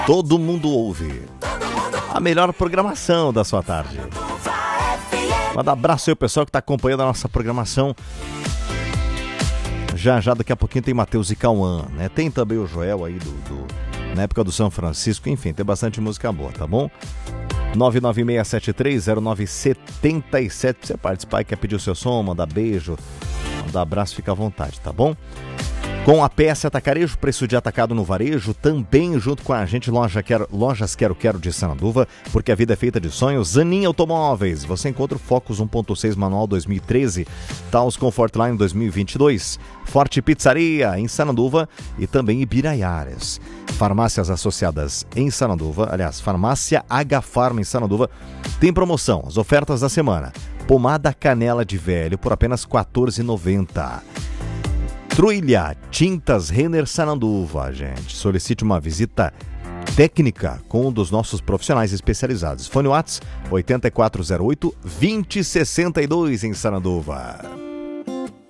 Todo mundo ouve. A melhor programação da sua tarde. Manda abraço aí, o pessoal que está acompanhando a nossa programação. Já daqui a pouquinho tem Matheus e Cauã, né? Tem também o Joel aí na época do São Francisco. Enfim, tem bastante música boa, tá bom? 996730977. Você participar e quer pedir o seu som, mandar beijo, mandar abraço, fica à vontade, tá bom? Com a PS Atacarejo, preço de atacado no varejo, também junto com a gente, Lojas Quero de Sananduva, porque a vida é feita de sonhos. Zanin Automóveis, você encontra o Focus 1.6 manual 2013, Taos Comfortline 2022, Forte Pizzaria em Sananduva e também Ibiraiaras. Farmácias associadas em Sananduva, aliás, Farmácia H-Farma em Sananduva, tem promoção, as ofertas da semana. Pomada Canela de Velho por apenas R$ 14,90. Trilha Tintas Renner Sananduva, gente. Solicite uma visita técnica com um dos nossos profissionais especializados. Fone WhatsApp 8408-2062 em Sananduva.